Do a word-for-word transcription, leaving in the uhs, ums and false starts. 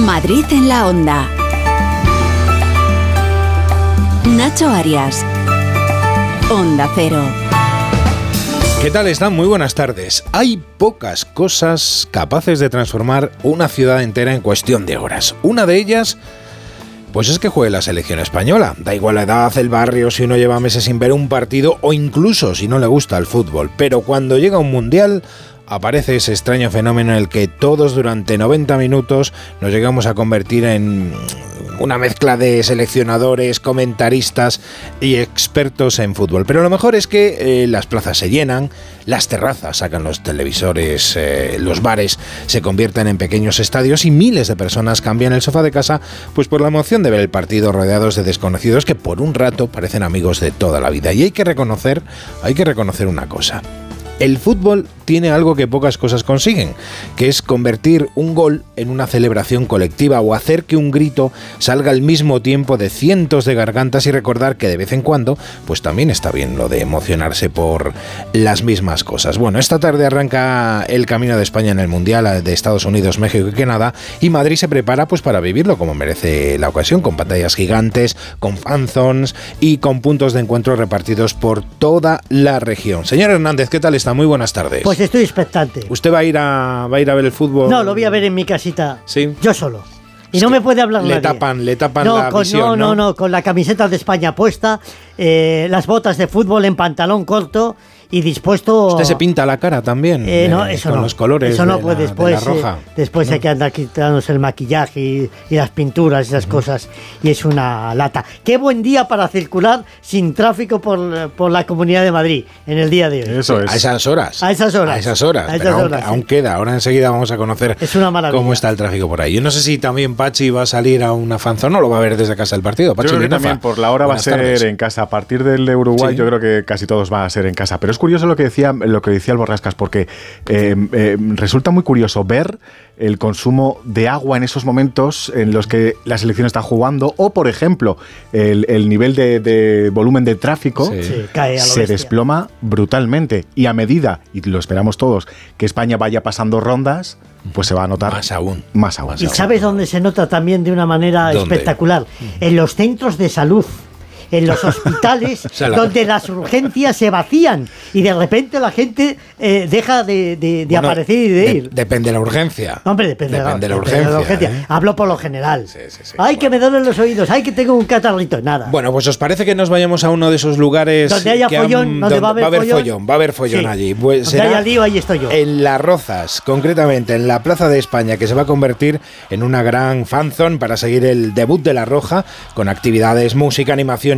Madrid en la onda. Nacho Arias. Onda Cero. ¿Qué tal están? Muy buenas tardes. Hay pocas cosas capaces de transformar una ciudad entera en cuestión de horas. Una de ellas, pues es que juegue la selección española. Da igual la edad, el barrio, si uno lleva meses sin ver un partido o incluso si no le gusta el fútbol. Pero cuando llega un mundial, aparece ese extraño fenómeno en el que todos durante noventa minutos nos llegamos a convertir en una mezcla de seleccionadores, comentaristas y expertos en fútbol. Pero lo mejor es que eh, las plazas se llenan, las terrazas sacan los televisores, eh, los bares se convierten en pequeños estadios y miles de personas cambian el sofá de casa pues por la emoción de ver el partido rodeados de desconocidos que por un rato parecen amigos de toda la vida. Y hay que reconocer, hay que reconocer una cosa. El fútbol tiene algo que pocas cosas consiguen, que es convertir un gol en una celebración colectiva o hacer que un grito salga al mismo tiempo de cientos de gargantas y recordar que de vez en cuando, pues también está bien lo de emocionarse por las mismas cosas. Bueno, esta tarde arranca el camino de España en el Mundial de Estados Unidos, México y Canadá, y Madrid se prepara pues para vivirlo como merece la ocasión, con pantallas gigantes, con fanzones y con puntos de encuentro repartidos por toda la región. Señor Hernández, ¿qué tal está? Muy buenas tardes. Pues estoy expectante. ¿Usted va a ir a va a ir a ver el fútbol? No, lo voy a ver en mi casita. Sí. Yo solo. Y es no me puede hablar le nadie. Tapan, le tapan no, la con, visión, no, ¿no? no, no, con la camiseta de España puesta, eh, las botas de fútbol en pantalón corto y dispuesto... ¿Usted se pinta la cara también? Eh, no, eh, eso con no. los colores eso no, de, pues la, después, de la roja. Eh, después no. hay que andar quitándose el maquillaje y, y las pinturas y esas uh-huh. cosas, y es una lata. Qué buen día para circular sin tráfico por, por la Comunidad de Madrid en el día de hoy. Eso es. A esas horas. A esas horas. A esas horas. A esas Pero horas, aún, sí. aún queda. Ahora enseguida vamos a conocer es una maravilla. Cómo está el tráfico por ahí. Yo no sé si también Pachi va a salir a una fanzón o lo va a ver desde casa el partido. Pachi, yo creo que Linafa. también por la hora Buenas va a ser tardes. en casa. A partir del de Uruguay, sí. Yo creo que casi todos van a ser en casa. Pero es curioso lo que decía, lo que decía el Borrascas, porque eh, eh, resulta muy curioso ver el consumo de agua en esos momentos en los que la selección está jugando, o por ejemplo, el, el nivel de, de volumen de tráfico sí. Sí, cae a lo se bestia. desploma brutalmente. Y a medida, y lo esperamos todos, que España vaya pasando rondas, pues se va a notar más aún. Más aún. ¿Y sabes dónde se nota también de una manera ¿Dónde? espectacular? En los centros de salud. En los hospitales, o sea, la... donde las urgencias se vacían y de repente la gente eh, deja de, de, de bueno, aparecer y de, de ir. Depende de la urgencia. Hombre, depende, depende de, la, la urgencia. De la urgencia. ¿eh? Hablo por lo general. Sí, sí, sí. Ay, bueno. que me duelen los oídos. Ay, que tengo un catarrito. Nada. Bueno, pues ¿os parece que nos vayamos a uno de esos lugares donde haya que follón? Han, donde, donde va a haber, va a haber follón? follón. Va a haber follón sí. allí. Pues donde será haya lío, ahí estoy yo. En Las Rozas, concretamente en la Plaza de España, que se va a convertir en una gran fanzone para seguir el debut de La Roja, con actividades, música, animación